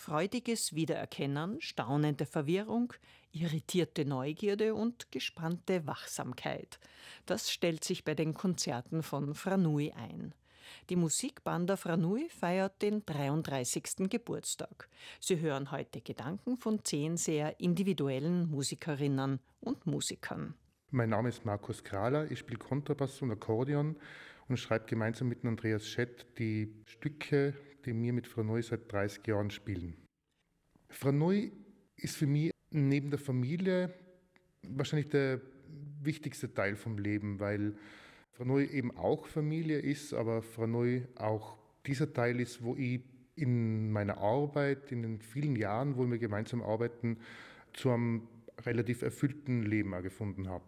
Freudiges Wiedererkennen, staunende Verwirrung, irritierte Neugierde und gespannte Wachsamkeit. Das stellt sich bei den Konzerten von Franui ein. Die Musikbanda Franui feiert den 33. Geburtstag. Sie hören heute Gedanken von 10 sehr individuellen Musikerinnen und Musikern. Mein Name ist Markus Krahler, ich spiele Kontrabass und Akkordeon und schreibe gemeinsam mit Andreas Schett die Stücke, die wir mit Franui seit 30 Jahren spielen. Franui ist für mich neben der Familie wahrscheinlich der wichtigste Teil vom Leben, weil Franui eben auch Familie ist, aber Franui auch dieser Teil ist, wo ich in meiner Arbeit, in den vielen Jahren, wo wir gemeinsam arbeiten, zu einem relativ erfüllten Leben auch gefunden habe.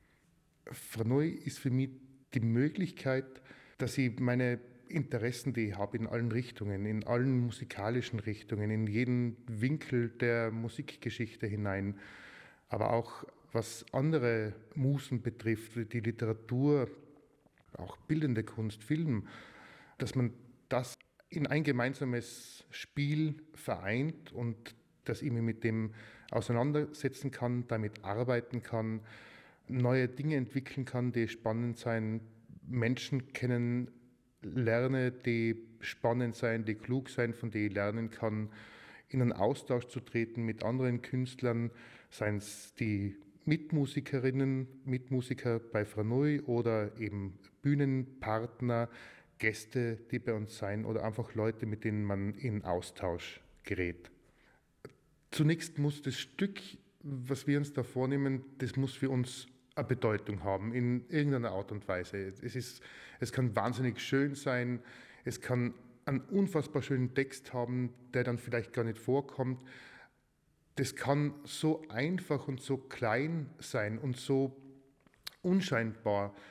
Franui ist für mich die Möglichkeit, dass ich meine Interessen, die ich habe, in allen Richtungen, in allen musikalischen Richtungen, in jeden Winkel der Musikgeschichte hinein, aber auch was andere Musen betrifft, die Literatur, auch bildende Kunst, Film, dass man das in ein gemeinsames Spiel vereint und dass ich mich mit dem auseinandersetzen kann, damit arbeiten kann, neue Dinge entwickeln kann, die spannend sein, Menschen kennenlerne, die spannend sein, die klug sein, von denen ich lernen kann, in einen Austausch zu treten mit anderen Künstlern, seien es die Mitmusikerinnen, Mitmusiker bei Franui oder eben Bühnenpartner, Gäste, die bei uns sein oder einfach Leute, mit denen man in Austausch gerät. Zunächst muss das Stück, was wir uns da vornehmen, das muss für uns eine Bedeutung haben, in irgendeiner Art und Weise. Es kann wahnsinnig schön sein, es kann einen unfassbar schönen Text haben, der dann vielleicht gar nicht vorkommt. Das kann so einfach und so klein sein und so unscheinbar,